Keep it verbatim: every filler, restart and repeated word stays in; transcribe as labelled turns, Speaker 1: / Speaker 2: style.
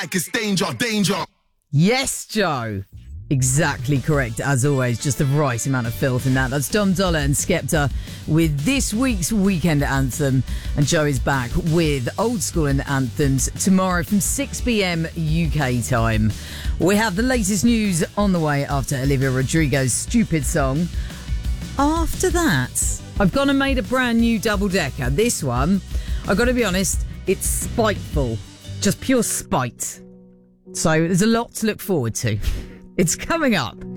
Speaker 1: mic, it's danger, danger.
Speaker 2: Yes, Joe. Exactly correct, as always. Just the right amount of filth in that. That's Dom Dollar and Skepta with this week's Weekend Anthem. And Joe is back with Old School and Anthems tomorrow from six p.m. U K time. We have the latest news on the way after Olivia Rodrigo's Stupid Song. After that, I've gone and made a brand new double-decker. This one, I've got to be honest, it's spiteful. Just pure spite. So there's a lot to look forward to. It's coming up.